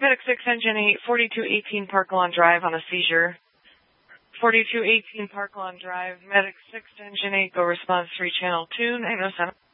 Medic 6, Engine 8, 4218 Park Lawn Drive on a seizure. 4218 Park Lawn Drive, Medic 6, Engine 8, go response 3, Channel 2, 907.